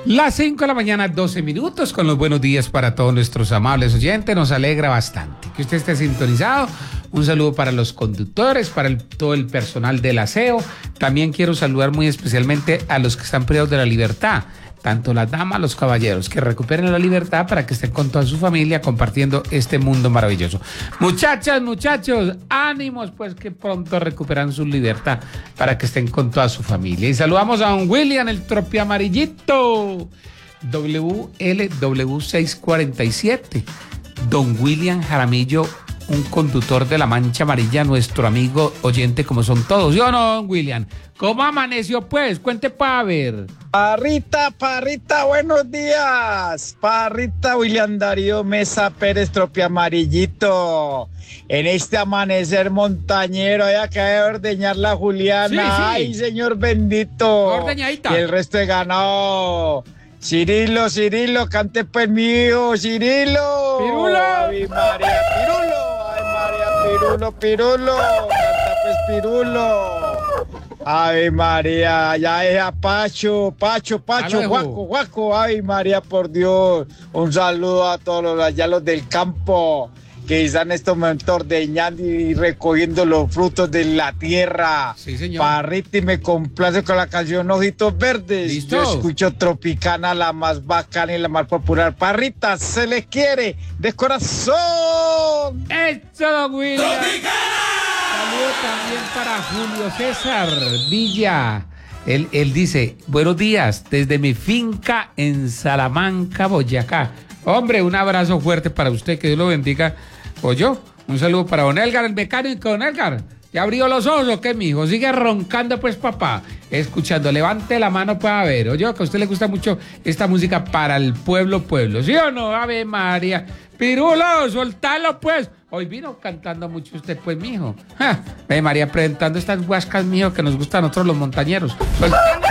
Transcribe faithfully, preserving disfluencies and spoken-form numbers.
Las cinco de la mañana, doce minutos, con los buenos días para todos nuestros amables oyentes. Nos alegra bastante que usted esté sintonizado. Un saludo para los conductores, para el, todo el personal del aseo. También quiero saludar muy especialmente a los que están privados de la libertad, tanto las damas, los caballeros, que recuperen la libertad para que estén con toda su familia compartiendo este mundo maravilloso. Muchachas, muchachos, ánimos, pues que pronto recuperan su libertad para que estén con toda su familia. Y saludamos a don William, el tropi amarillito, W L W seiscientos cuarenta y siete, don William Jaramillo, un conductor de la Mancha Amarilla, nuestro amigo oyente como son todos. ¿Sí o no, don William? ¿Cómo amaneció, pues? Cuente para ver. Parrita, Parrita, buenos días. Parrita, William Darío Mesa Pérez, tropi amarillito. En este amanecer montañero, hay acá de ordeñar la Juliana. Sí, sí. Ay, señor bendito. Ordeñadita. Y el resto de ganado. Cirilo, Cirilo, cante pues mío, Cirilo. Pirulo. Ay, María, Pirulo. Ay, María, Pirulo, Pirulo. Canta pues Pirulo. Ay, María, ya es a Pacho, Pacho, Pacho, Guaco, Guaco. Ay, María, por Dios. Un saludo a todos los, allá los del campo que están en estos momentos ordeñando y recogiendo los frutos de la tierra. Sí, señor. Parrita, y me complace con la canción Ojitos Verdes. ¿Listo? Yo escucho Tropicana, la más bacana y la más popular. Parrita, se les quiere de corazón. ¡Eso, don William! Saludo también para Julio César Villa. Él, él dice, buenos días, desde mi finca en Salamanca, Boyacá. Hombre, un abrazo fuerte para usted, que Dios lo bendiga. O yo, un saludo para don Elgar, el mecánico. Don Elgar, ¿ya abrió los ojos o qué, mijo? Sigue roncando, pues, papá. Escuchando, levante la mano para ver. Oye, que a usted le gusta mucho esta música para el pueblo, pueblo. ¿Sí o no? Ave María. Pirulo, soltalo, pues. Hoy vino cantando mucho usted, pues, mijo. Ja, Ave María, presentando estas huascas, mijo, que nos gustan a nosotros los montañeros. Soltalo.